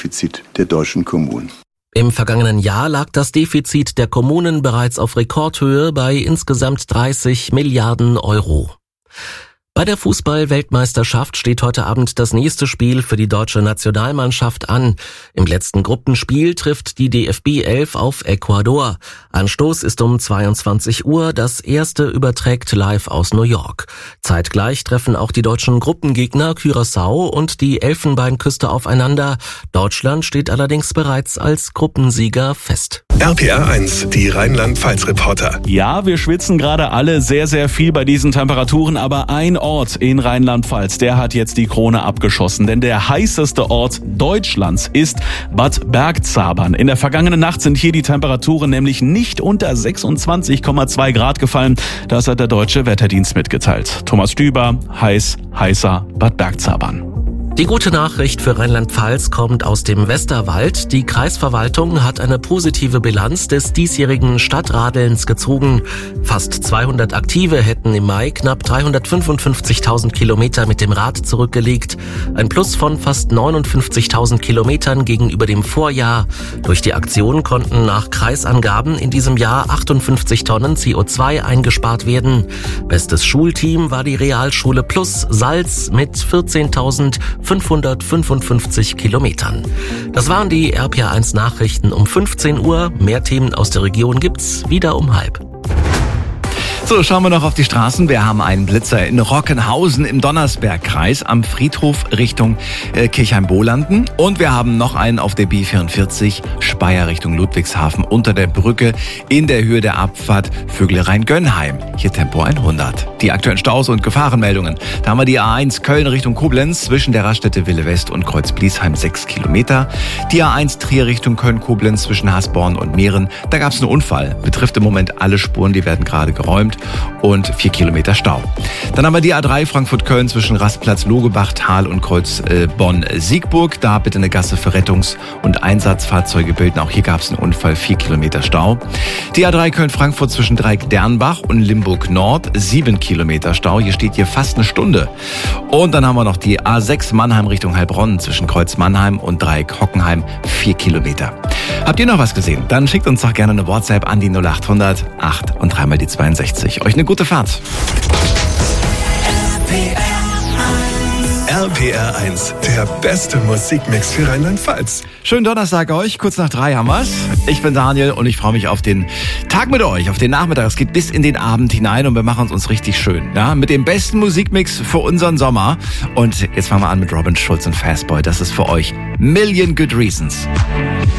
Defizit der deutschen Kommunen. Im vergangenen Jahr lag das Defizit der Kommunen bereits auf Rekordhöhe bei insgesamt 30 Milliarden Euro. Bei der Fußball-Weltmeisterschaft steht heute Abend das nächste Spiel für die deutsche Nationalmannschaft an. Im letzten Gruppenspiel trifft die DFB 11 auf Ecuador. Anstoß ist um 22 Uhr, das erste überträgt live aus New York. Zeitgleich treffen auch die deutschen Gruppengegner Curaçao und die Elfenbeinküste aufeinander. Deutschland steht allerdings bereits als Gruppensieger fest. RPR 1, die Rheinland-Pfalz-Reporter. Ja, wir schwitzen gerade alle sehr, sehr viel bei diesen Temperaturen, aber ein Ort in Rheinland-Pfalz, der hat jetzt die Krone abgeschossen, denn der heißeste Ort Deutschlands ist Bad Bergzabern. In der vergangenen Nacht sind hier die Temperaturen nämlich nicht unter 26,2 Grad gefallen. Das hat der Deutsche Wetterdienst mitgeteilt. Thomas Stüber, heißer Bad Bergzabern. Die gute Nachricht für Rheinland-Pfalz kommt aus dem Westerwald. Die Kreisverwaltung hat eine positive Bilanz des diesjährigen Stadtradelns gezogen. Fast 200 Aktive hätten im Mai knapp 355.000 Kilometer mit dem Rad zurückgelegt. Ein Plus von fast 59.000 Kilometern gegenüber dem Vorjahr. Durch die Aktion konnten nach Kreisangaben in diesem Jahr 58 Tonnen CO2 eingespart werden. Bestes Schulteam war die Realschule Plus Salz mit 14.555 Kilometern. Das waren die RPR 1 Nachrichten um 15 Uhr. Mehr Themen aus der Region gibt's wieder um 12:30. So, schauen wir noch auf die Straßen. Wir haben einen Blitzer in Rockenhausen im Donnersbergkreis am Friedhof Richtung Kirchheim-Bohlanden. Und wir haben noch einen auf der B44 Speyer Richtung Ludwigshafen unter der Brücke in der Höhe der Abfahrt Vöglerein-Gönnheim. Hier Tempo 100. Die aktuellen Staus und Gefahrenmeldungen. Da haben wir die A1 Köln Richtung Koblenz zwischen der Raststätte Wille West und Kreuz-Bliesheim 6 Kilometer. Die A1 Trier Richtung Köln-Koblenz zwischen Hasborn und Mehren. Da gab es einen Unfall. Betrifft im Moment alle Spuren, die werden gerade geräumt. Und 4 Kilometer Stau. Dann haben wir die A3 Frankfurt-Köln zwischen Rastplatz Logebach, Thal und Kreuz Bonn-Siegburg. Da bitte eine Gasse für Rettungs- und Einsatzfahrzeuge bilden. Auch hier gab es einen Unfall, 4 Kilometer Stau. Die A3 Köln-Frankfurt zwischen Dreieck-Dernbach und Limburg-Nord, 7 Kilometer Stau. Hier steht fast eine Stunde. Und dann haben wir noch die A6 Mannheim Richtung Heilbronn zwischen Kreuz Mannheim und Dreieck-Hockenheim, 4 Kilometer. Habt ihr noch was gesehen? Dann schickt uns doch gerne eine WhatsApp an die 0800 8 und 3 mal die 62. Euch eine gute Fahrt. RPR 1, der beste Musikmix für Rheinland-Pfalz. Schönen Donnerstag euch, kurz nach 3 haben wir's. Ich bin Daniel und ich freue mich auf den Tag mit euch, auf den Nachmittag. Es geht bis in den Abend hinein und wir machen uns richtig schön. Ja? Mit dem besten Musikmix für unseren Sommer. Und jetzt fangen wir an mit Robin Schulz und Fastboy. Das ist für euch Million Good Reasons.